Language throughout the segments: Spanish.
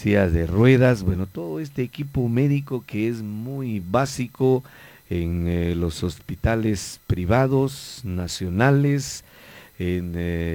sillas de ruedas, bueno, todo este equipo médico que es muy básico en los hospitales privados, nacionales, en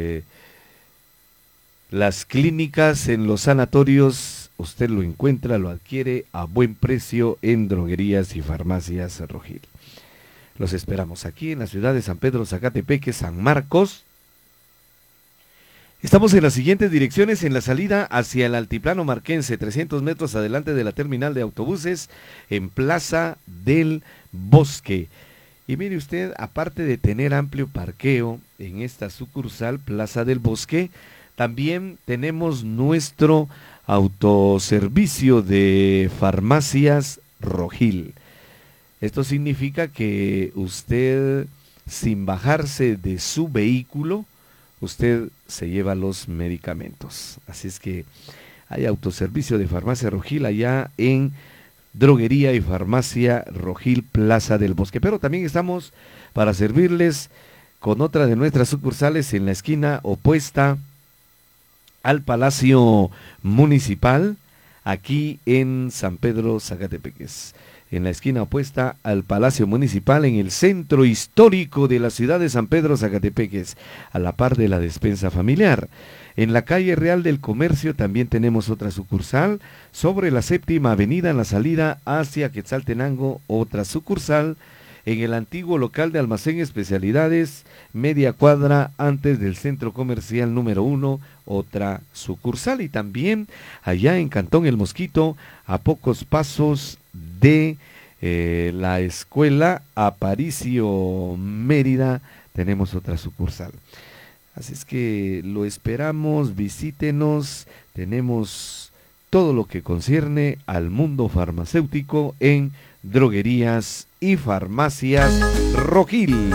las clínicas, en los sanatorios. Usted lo encuentra, lo adquiere a buen precio en droguerías y farmacias Rogil. Los esperamos aquí en la ciudad de San Pedro Zacatepeque, San Marcos. Estamos en las siguientes direcciones: en la salida hacia el altiplano marquense, 300 metros adelante de la terminal de autobuses, en Plaza del Bosque. Y mire usted, aparte de tener amplio parqueo en esta sucursal Plaza del Bosque, también tenemos nuestro autoservicio de farmacias Rogil. Esto significa que usted, sin bajarse de su vehículo, usted se lleva los medicamentos. Así es que hay autoservicio de farmacia Rogil allá en Droguería y Farmacia Rogil, Plaza del Bosque. Pero también estamos para servirles con otra de nuestras sucursales en la esquina opuesta al Palacio Municipal, aquí en San Pedro Zacatepeques. En la esquina opuesta al Palacio Municipal, en el centro histórico de la ciudad de San Pedro Zacatepeques, a la par de la despensa familiar. En la calle Real del Comercio también tenemos otra sucursal, sobre la Séptima Avenida en la salida hacia Quetzaltenango, otra sucursal. En el antiguo local de Almacén Especialidades, media cuadra antes del Centro Comercial número 1, otra sucursal. Y también allá en Cantón El Mosquito, a pocos pasos de la escuela Aparicio Mérida, tenemos otra sucursal. Así es que lo esperamos, visítenos, tenemos todo lo que concierne al mundo farmacéutico en Droguerías y Farmacias Rogil.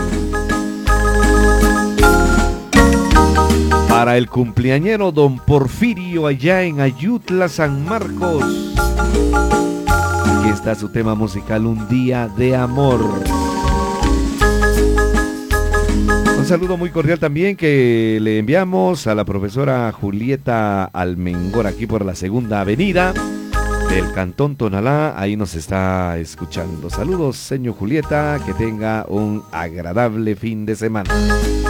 Para el cumpleañero don Porfirio allá en Ayutla, San Marcos. Aquí está su tema musical, Un Día de Amor. Un saludo muy cordial también que le enviamos a la profesora Julieta Almengor, aquí por la Segunda Avenida del Cantón Tonalá. Ahí nos está escuchando. Saludos, señor Julieta, que tenga un agradable fin de semana.